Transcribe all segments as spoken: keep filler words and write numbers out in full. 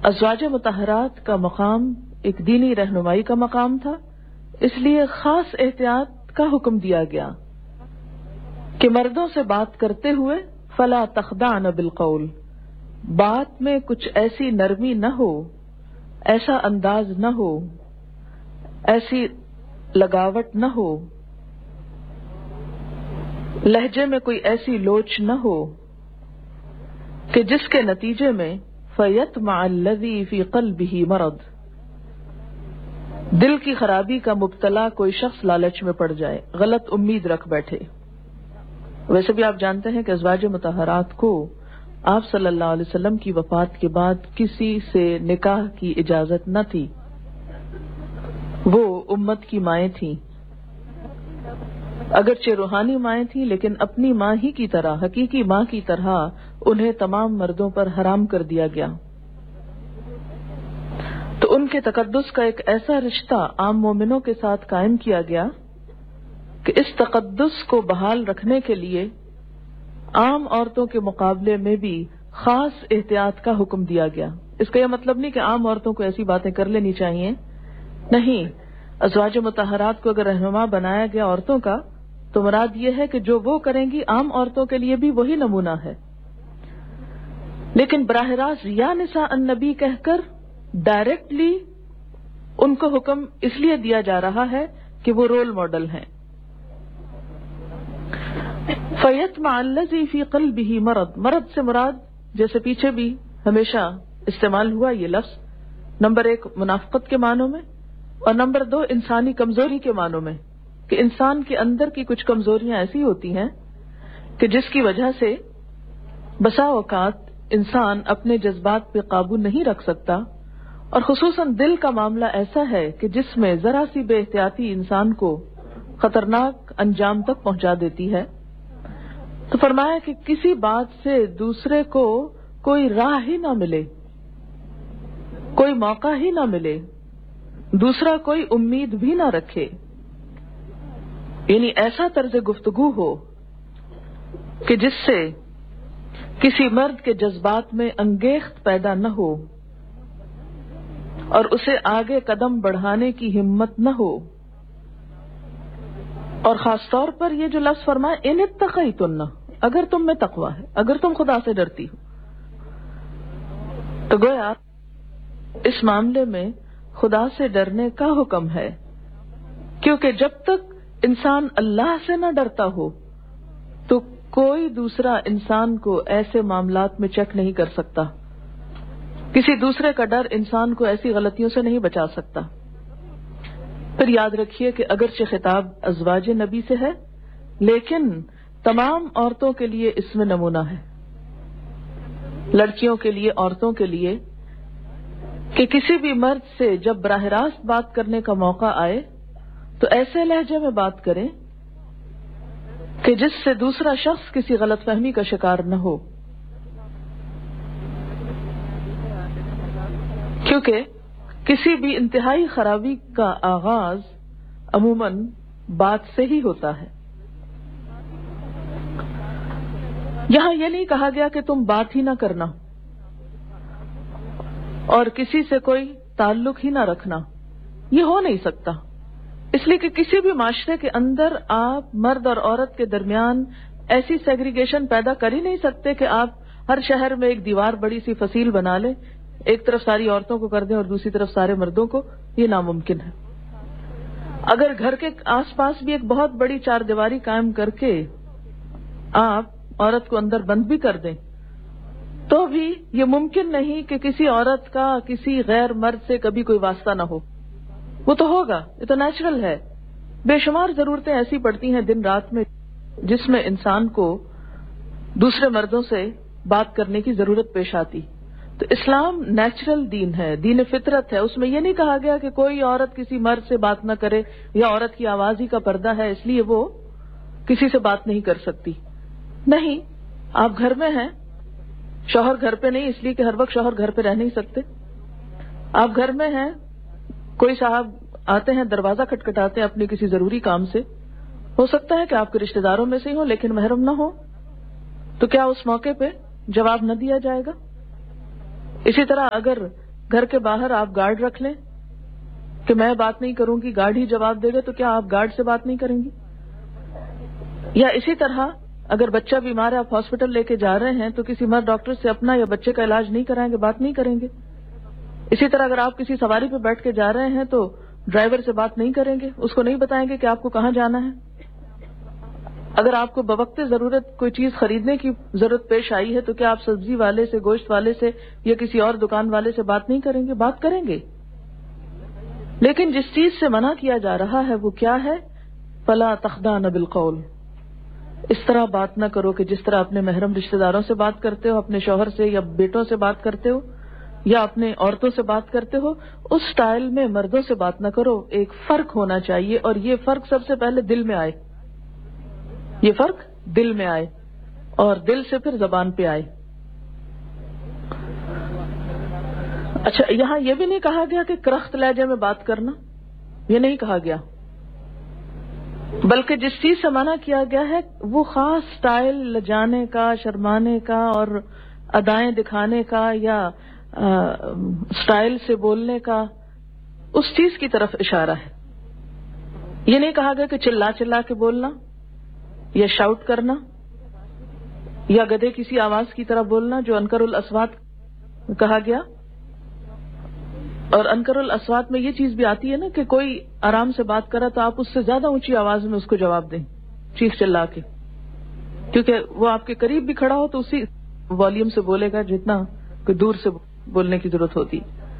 ازواج مطہرات کا مقام ایک دینی رہنمائی کا مقام تھا، اس لیے خاص احتیاط کا حکم دیا گیا کہ مردوں سے بات کرتے ہوئے فلا تخضعن بالقول، بات میں کچھ ایسی نرمی نہ ہو، ایسا انداز نہ ہو، ایسی لگاوٹ نہ ہو، لہجے میں کوئی ایسی لوچ نہ ہو کہ جس کے نتیجے میں فَيَطْمَعَ الَّذِي فِي قَلْبِهِ مَرَضٌ، دل کی خرابی کا مبتلا کوئی شخص لالچ میں پڑ جائے، غلط امید رکھ بیٹھے۔ ویسے بھی آپ جانتے ہیں کہ ازواج مطہرات کو آپ صلی اللہ علیہ وسلم کی وفات کے بعد کسی سے نکاح کی اجازت نہ تھی، وہ امت کی مائیں تھیں، اگرچہ روحانی مائیں تھیں لیکن اپنی ماں ہی کی طرح، حقیقی ماں کی طرح انہیں تمام مردوں پر حرام کر دیا گیا۔ تو ان کے تقدس کا ایک ایسا رشتہ عام مومنوں کے ساتھ قائم کیا گیا کہ اس تقدس کو بحال رکھنے کے لیے عام عورتوں کے مقابلے میں بھی خاص احتیاط کا حکم دیا گیا۔ اس کا یہ مطلب نہیں کہ عام عورتوں کو ایسی باتیں کر لینی چاہیے، نہیں، ازواج مطہرات کو اگر رہنما بنایا گیا عورتوں کا تو مراد یہ ہے کہ جو وہ کریں گی عام عورتوں کے لیے بھی وہی نمونہ ہے، لیکن براہ راست یا نساء النبی کہہ کر ڈائریکٹلی ان کو حکم اس لیے دیا جا رہا ہے کہ وہ رول ماڈل ہیں۔ فَيَطْمَعَ الَّذِي فِي قَلْبِهِ مرض، مرض سے مراد جیسے پیچھے بھی ہمیشہ استعمال ہوا یہ لفظ، نمبر ایک منافقت کے معنوں میں، اور نمبر دو انسانی کمزوری کے معنوں میں، کہ انسان کے اندر کی کچھ کمزوریاں ایسی ہوتی ہیں کہ جس کی وجہ سے بسا اوقات انسان اپنے جذبات پہ قابو نہیں رکھ سکتا، اور خصوصاً دل کا معاملہ ایسا ہے کہ جس میں ذرا سی بے احتیاطی انسان کو خطرناک انجام تک پہنچا دیتی ہے۔ تو فرمایا کہ کسی بات سے دوسرے کو کوئی راہ ہی نہ ملے، کوئی موقع ہی نہ ملے، دوسرا کوئی امید بھی نہ رکھے، یعنی ایسا طرز گفتگو ہو کہ جس سے کسی مرد کے جذبات میں انگیخت پیدا نہ ہو اور اسے آگے قدم بڑھانے کی ہمت نہ ہو، اور خاص طور پر یہ جو لفظ فرمائے ان اتقیتن، اگر تم میں تقوی ہے، اگر تم خدا سے ڈرتی ہو، تو گویا اس معاملے میں خدا سے ڈرنے کا حکم ہے، کیونکہ جب تک انسان اللہ سے نہ ڈرتا ہو تو کوئی دوسرا انسان کو ایسے معاملات میں چیک نہیں کر سکتا، کسی دوسرے کا ڈر انسان کو ایسی غلطیوں سے نہیں بچا سکتا۔ پھر یاد رکھیے کہ اگرچہ خطاب ازواج نبی سے ہے لیکن تمام عورتوں کے لیے اس میں نمونہ ہے، لڑکیوں کے لیے، عورتوں کے لیے، کہ کسی بھی مرد سے جب براہ راست بات کرنے کا موقع آئے تو ایسے لہجے میں بات کریں کہ جس سے دوسرا شخص کسی غلط فہمی کا شکار نہ ہو، کیونکہ کسی بھی انتہائی خرابی کا آغاز عموماً بات سے ہی ہوتا ہے۔ یہاں یہ نہیں کہا گیا کہ تم بات ہی نہ کرنا اور کسی سے کوئی تعلق ہی نہ رکھنا، یہ ہو نہیں سکتا، اس لیے کہ کسی بھی معاشرے کے اندر آپ مرد اور عورت کے درمیان ایسی سیگریگیشن پیدا کر ہی نہیں سکتے کہ آپ ہر شہر میں ایک دیوار بڑی سی فصیل بنا لیں، ایک طرف ساری عورتوں کو کر دیں اور دوسری طرف سارے مردوں کو، یہ ناممکن ہے۔ اگر گھر کے آس پاس بھی ایک بہت بڑی چار دیواری قائم کر کے آپ عورت کو اندر بند بھی کر دیں تو بھی یہ ممکن نہیں کہ کسی عورت کا کسی غیر مرد سے کبھی کوئی واسطہ نہ ہو، وہ تو ہوگا، یہ تو نیچرل ہے۔ بے شمار ضرورتیں ایسی پڑتی ہیں دن رات میں جس میں انسان کو دوسرے مردوں سے بات کرنے کی ضرورت پیش آتی، تو اسلام نیچرل دین ہے، دین فطرت ہے، اس میں یہ نہیں کہا گیا کہ کوئی عورت کسی مرد سے بات نہ کرے یا عورت کی آواز ہی کا پردہ ہے اس لیے وہ کسی سے بات نہیں کر سکتی، نہیں، آپ گھر میں ہیں، شوہر گھر پہ نہیں اس لیے کہ ہر وقت شوہر گھر پہ رہ نہیں سکتے، آپ گھر میں ہیں، کوئی صاحب آتے ہیں دروازہ کھٹکھٹاتے ہیں اپنے کسی ضروری کام سے، ہو سکتا ہے کہ آپ کے رشتہ داروں میں سے ہی ہوں لیکن محرم نہ ہو، تو کیا اس موقع پہ جواب نہ دیا جائے گا؟ اسی طرح اگر گھر کے باہر آپ گارڈ رکھ لیں کہ میں بات نہیں کروں گی, گارڈ ہی جواب دے گا, تو کیا آپ گارڈ سے بات نہیں کریں گی؟ یا اسی طرح اگر بچہ بیمار ہے, آپ ہاسپٹل لے کے جا رہے ہیں, تو کسی مرد ڈاکٹر سے اپنا یا بچے کا علاج نہیں کرائیں گے, بات نہیں کریں گے. اسی طرح اگر آپ کسی سواری پہ بیٹھ کے جا رہے ہیں تو ڈرائیور سے بات نہیں کریں گے, اس کو نہیں بتائیں گے کہ آپ کو کہاں جانا ہے. اگر آپ کو بوقت ضرورت کوئی چیز خریدنے کی ضرورت پیش آئی ہے, تو کیا آپ سبزی والے سے, گوشت والے سے یا کسی اور دکان والے سے بات نہیں کریں گے؟ بات کریں گے. لیکن جس چیز سے منع کیا جا رہا ہے وہ کیا ہے؟ فلا تخضعن بالقول, اس طرح بات نہ کرو کہ جس طرح اپنے محرم رشتہ داروں سے بات کرتے ہو, اپنے شوہر سے یا بیٹوں سے بات کرتے ہو یا اپنے عورتوں سے بات کرتے ہو, اس سٹائل میں مردوں سے بات نہ کرو. ایک فرق ہونا چاہیے, اور یہ فرق سب سے پہلے دل میں آئے. یہ فرق دل میں آئے اور دل سے پھر زبان پہ آئے. اچھا, یہاں یہ بھی نہیں کہا گیا کہ کرخت لہجے میں بات کرنا, یہ نہیں کہا گیا, بلکہ جس چیز سے منع کیا گیا ہے وہ خاص سٹائل لجانے کا, شرمانے کا اور ادائیں دکھانے کا یا سٹائل سے بولنے کا, اس چیز کی طرف اشارہ ہے. یہ نہیں کہا گیا کہ چلا چلا کے بولنا یا شاؤٹ کرنا یا گدھے کسی آواز کی طرح بولنا جو انکر الاصوات کہا گیا. اور انکر الاصوات میں یہ چیز بھی آتی ہے نا کہ کوئی آرام سے بات کرا تو آپ اس سے زیادہ اونچی آواز میں اس کو جواب دیں, چیخ چلا کے, کیونکہ وہ آپ کے قریب بھی کھڑا ہو تو اسی والیوم سے بولے گا جتنا کوئی دور سے بولنے کی ضرورت ہوتی.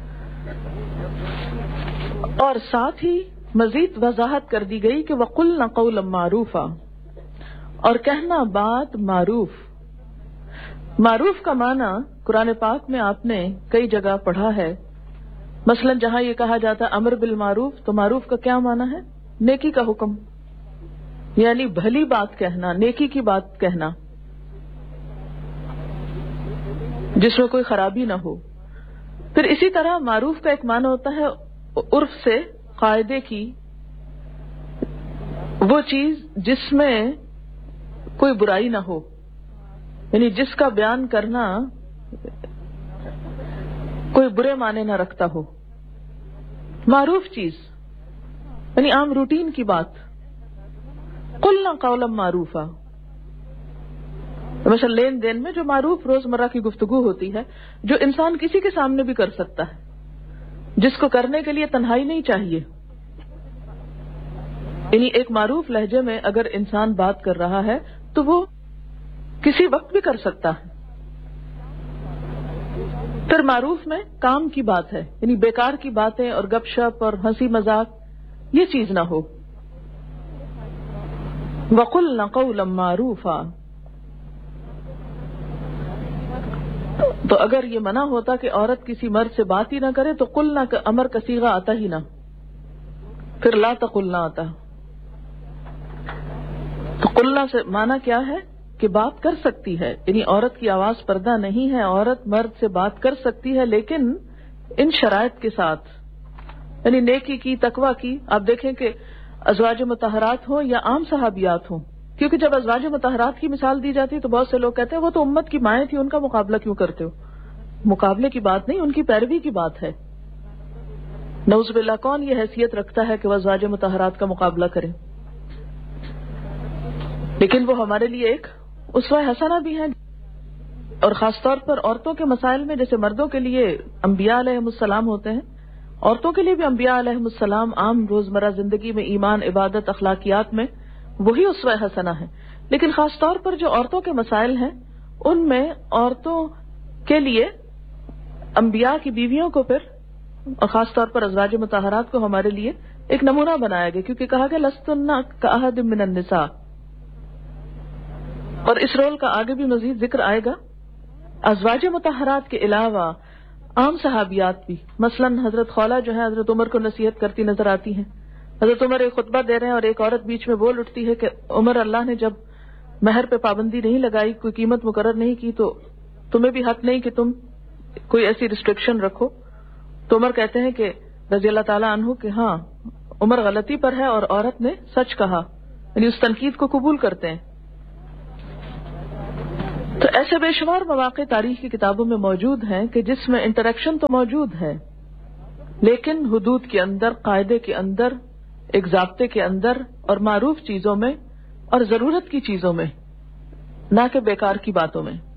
اور ساتھ ہی مزید وضاحت کر دی گئی کہ وَقُلْنَ قَوْلًا مَعْرُوفًا, اور کہنا بات معروف. معروف کا معنی قرآن پاک میں آپ نے کئی جگہ پڑھا ہے. مثلا جہاں یہ کہا جاتا ہے امر بالمعروف, تو معروف کا کیا معنی ہے؟ نیکی کا حکم, یعنی بھلی بات کہنا, نیکی کی بات کہنا جس میں کوئی خرابی نہ ہو. پھر اسی طرح معروف کا ایک معنی ہوتا ہے عرف سے قاعدے کی وہ چیز جس میں کوئی برائی نہ ہو, یعنی جس کا بیان کرنا کوئی برے معنی نہ رکھتا ہو. معروف چیز یعنی عام روٹین کی بات. قلنا قولا معروفا, مثلا لین دین میں جو معروف روزمرہ کی گفتگو ہوتی ہے, جو انسان کسی کے سامنے بھی کر سکتا ہے, جس کو کرنے کے لیے تنہائی نہیں چاہیے. یعنی ایک معروف لہجے میں اگر انسان بات کر رہا ہے تو وہ کسی وقت بھی کر سکتا ہے. پھر معروف میں کام کی بات ہے, یعنی بیکار کی باتیں اور گپ شپ اور ہنسی مذاق یہ چیز نہ ہو. وَقُلْنَ قَوْلًا مَعْرُوفًا, تو اگر یہ منع ہوتا کہ عورت کسی مرد سے بات ہی نہ کرے تو قلنا کا امر کا صیغہ آتا ہی نہ, پھر لا تقلنا آتا. تو قلنا سے معنی کیا ہے کہ بات کر سکتی ہے, یعنی عورت کی آواز پردہ نہیں ہے, عورت مرد سے بات کر سکتی ہے لیکن ان شرائط کے ساتھ, یعنی نیکی کی, تقوی کی. آپ دیکھیں کہ ازواج مطہرات ہوں یا عام صحابیات ہوں, کیونکہ جب ازواج مطہرات کی مثال دی جاتی ہے تو بہت سے لوگ کہتے ہیں وہ تو امت کی مائیں تھی, ان کا مقابلہ کیوں کرتے ہو؟ مقابلے کی بات نہیں, ان کی پیروی کی بات ہے. نعوذ باللہ, کون یہ حیثیت رکھتا ہے کہ وہ ازواج مطہرات کا مقابلہ کریں؟ لیکن وہ ہمارے لیے ایک اسوہ حسنہ بھی ہے. اور خاص طور پر عورتوں کے مسائل میں, جیسے مردوں کے لیے انبیاء علیہم السلام ہوتے ہیں, عورتوں کے لیے بھی انبیاء علیہم السلام عام روزمرہ زندگی میں ایمان, عبادت, اخلاقیات میں وہی اسوہ حسنہ ہے. لیکن خاص طور پر جو عورتوں کے مسائل ہیں ان میں عورتوں کے لیے انبیاء کی بیویوں کو پھر, اور خاص طور پر ازواج مطہرات کو ہمارے لیے ایک نمونہ بنایا گیا, کیونکہ کہا گیا لستن کاحد من النساء. اور اس رول کا آگے بھی مزید ذکر آئے گا. ازواج مطہرات کے علاوہ عام صحابیات بھی, مثلا حضرت خولہ جو ہے حضرت عمر کو نصیحت کرتی نظر آتی ہیں. حضرت عمر ایک خطبہ دے رہے ہیں اور ایک عورت بیچ میں بول اٹھتی ہے کہ عمر, اللہ نے جب مہر پہ پابندی نہیں لگائی, کوئی قیمت مقرر نہیں کی, تو تمہیں بھی حق نہیں کہ تم کوئی ایسی ریسٹرکشن رکھو. تو عمر کہتے ہیں کہ رضی اللہ تعالیٰ عنہ کہ ہاں عمر غلطی پر ہے اور عورت نے سچ کہا, یعنی اس تنقید کو قبول کرتے ہیں. تو ایسے بے شمار مواقع تاریخ کی کتابوں میں موجود ہیں کہ جس میں انٹریکشن تو موجود ہے لیکن حدود کے اندر، قاعدے کے اندر، ایک ضابطے کے اندر، اور معروف چیزوں میں اور ضرورت کی چیزوں میں، نہ کہ بیکار کی باتوں میں.